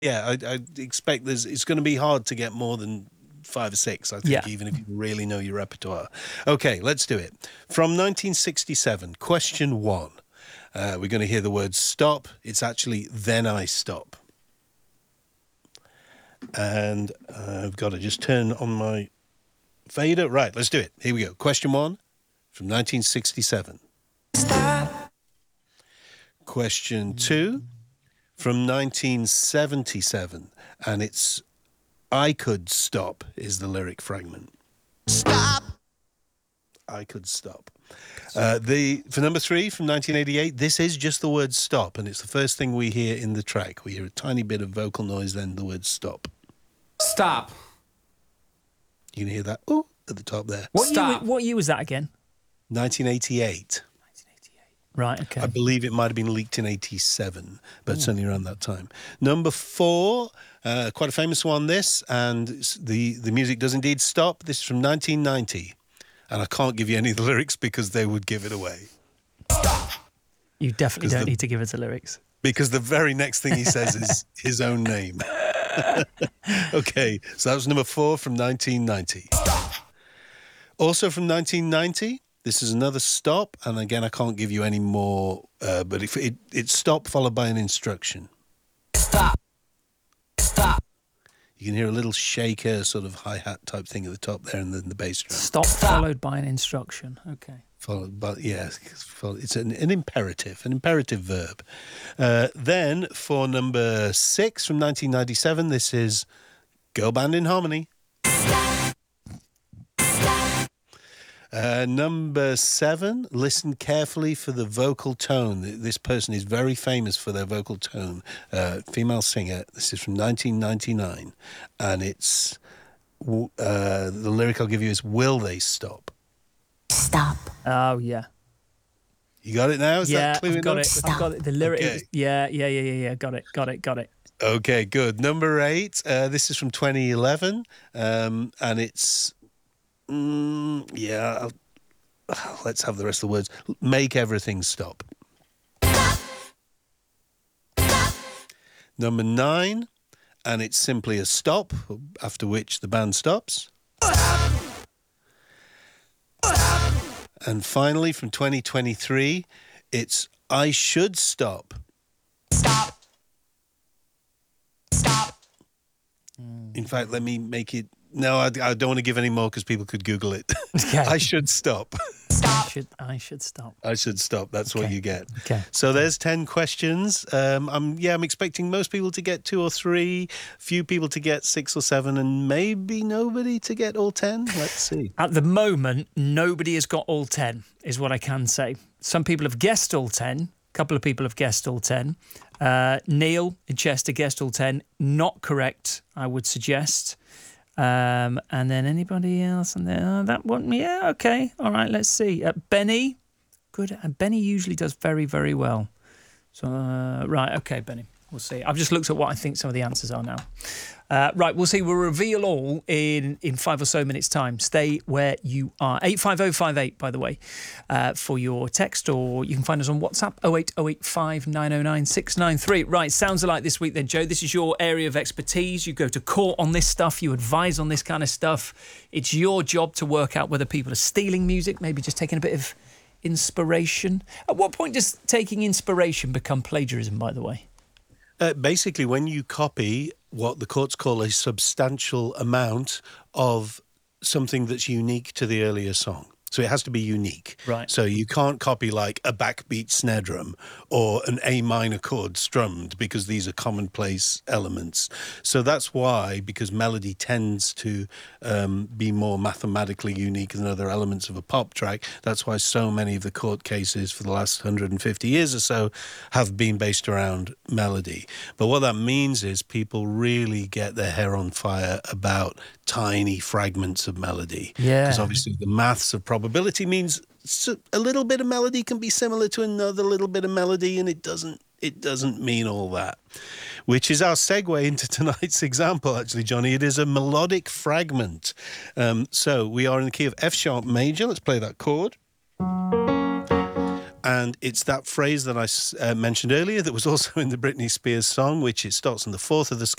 Yeah, I expect it's going to be hard to get more than 5 or 6, I think, even if you really know your repertoire. Okay, let's do it. From 1967, question 1. We're going to hear the word stop. It's actually Then I Stop. And I've got to just turn on my fader. Right, let's do it. Here we go. Question 1 from 1967. Stop. Question 2 from 1977. And it's I Could Stop is the lyric fragment. Stop. I could stop. For number 3 from 1988, this is just the word stop, and it's the first thing we hear in the track. We hear a tiny bit of vocal noise, then the word stop. Stop. You can hear that ooh at the top there. What year was that again? 1988. Right, okay. I believe it might have been leaked in 87, but certainly around that time. Number 4, quite a famous one, this, and the music does indeed stop. This is from 1990, and I can't give you any of the lyrics because they would give it away. Stop. You definitely don't need to give us the lyrics. Because the very next thing he says is his own name. Okay, so that was number 4 from 1990. Stop. Also from 1990... this is another stop, and again, I can't give you any more, but if it's stop followed by an instruction. Stop. Stop. You can hear a little shaker, sort of hi-hat type thing at the top there, and then the bass drum. Stop followed by an instruction. Okay. Followed by, it's an imperative verb. Then, for number 6 from 1997, this is Girl Band in Harmony. Number 7, listen carefully for the vocal tone. This person is very famous for their vocal tone. Female singer. This is from 1999. And it's, the lyric I'll give you is, Will They Stop? Stop. Oh, yeah. You got it now? Is that clear I've got enough? it. I've got it. The lyric. Okay. Yeah. Got it. Okay, good. Number 8, this is from 2011. And it's... let's have the rest of the words. Make everything stop. Number 9, and it's simply a stop, after which the band stops. And finally, from 2023, it's I Should Stop. Stop. In fact, let me make it... No, I don't want to give any more because people could Google it. Okay. I should stop. I should stop. I should stop. That's what you get. Okay. So there's 10 questions. I'm expecting most people to get 2 or 3, few people to get 6 or 7, and maybe nobody to get all 10. Let's see. At the moment, nobody has got all 10, is what I can say. Some people have guessed all 10. A couple of people have guessed all 10. Neil in Chester guessed all 10. Not correct, I would suggest. And then anybody else? And then that one, okay, all right. Let's see. Benny, good. Benny usually does very, very well. So right, okay, Benny. We'll see. I've just looked at what I think some of the answers are now. Right, we'll see. We'll reveal all in 5 or so minutes' time. Stay where you are. 85058, by the way, for your text, or you can find us on WhatsApp, 08085 909 693. Right, sounds alike this week then, Joe. This is your area of expertise. You go to court on this stuff. You advise on this kind of stuff. It's your job to work out whether people are stealing music, maybe just taking a bit of inspiration. At what point does taking inspiration become plagiarism, by the way? Basically, when you copy what the courts call a substantial amount of something that's unique to the earlier song. So it has to be unique. Right. So you can't copy like a backbeat snare drum or an A minor chord strummed because these are commonplace elements. So that's why, because melody tends to be more mathematically unique than other elements of a pop track, that's why so many of the court cases for the last 150 years or so have been based around melody. But what that means is people really get their hair on fire about tiny fragments of melody. Yeah. Because obviously the maths of probability means a little bit of melody can be similar to another little bit of melody, and it doesn't mean all that. Which is our segue into tonight's example, actually, Johnny. It is a melodic fragment. So we are in the key of F sharp major. Let's play that chord. And it's that phrase that I mentioned earlier that was also in the Britney Spears song, which it starts on the 4th of the scale.